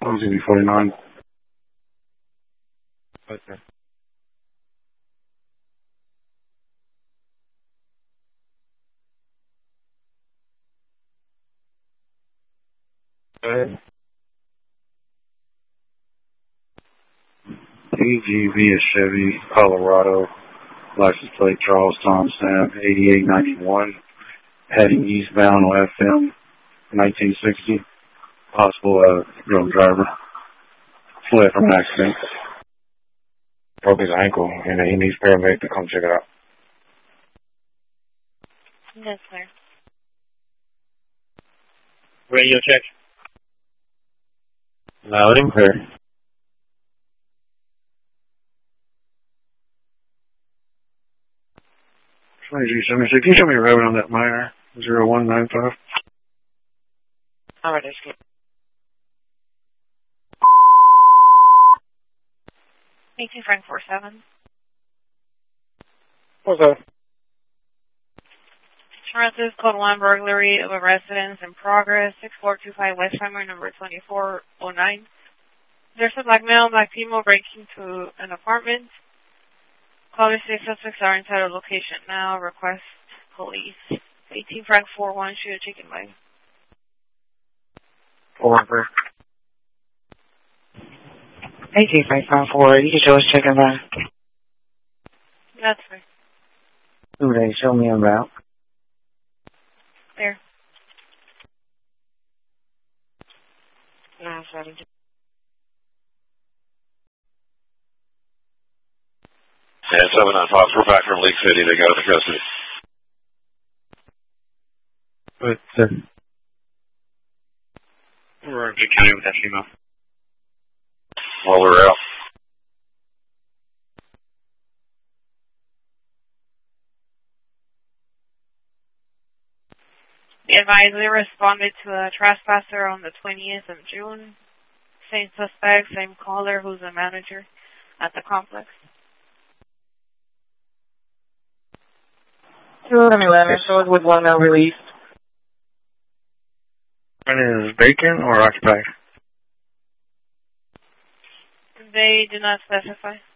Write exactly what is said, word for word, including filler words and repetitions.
O Z forty-nine. Okay. Go ahead. A G V is Chevy, Colorado. License plate Charles Thompson, eighty-eight ninety-one. Heading eastbound F M, nineteen sixty. Possible uh, drunk driver. Fled from an accident. Broke his ankle, and he needs paramedic to come check it out. That's clear. Radio check. Loud and clear. twenty-two seventy-six. Can you tell me your revenue on that minor? zero one nine five. All right, escape. eighteen Frank four seven. What's up? Francis, code one, burglary of a residence in progress, six four two five Westheimer, number twenty-four oh nine. There's a black male, black female breaking to an apartment. Caller six suspects are inside a location now. Request police. eighteen Frank four one, shoot a chicken leg. Over. eighteen Frank five four, you can show us chicken leg. That's right. Who they show me about? There. No, sorry. Yeah, seven nine five. We're back from Lake City. They got us in custody. But, sir. We're in Butte County with that female. While we're out. The advisor responded to a trespasser on the twentieth of June. Same suspect, same caller, who's a manager at the complex. two eleven, show us with one now released. And is Bacon or Occupied? They do not specify.